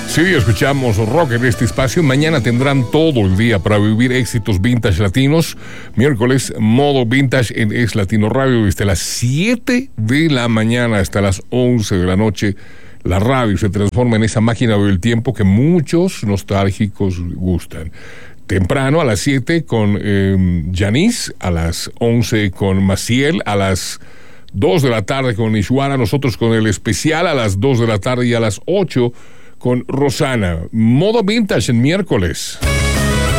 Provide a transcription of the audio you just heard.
Sí, escuchamos rock en este espacio. Mañana tendrán todo el día para vivir éxitos vintage latinos. Miércoles, modo vintage en Es Latino Radio desde las 7 de la mañana hasta las 11 de la noche. La radio se transforma en esa máquina del tiempo que muchos nostálgicos gustan. Temprano a las 7 con Yanis, a las 11 con Maciel, a las 2 de la tarde con Ishwara, nosotros con el especial a las 2 de la tarde y a las 8 con Rosana. Modo vintage en miércoles.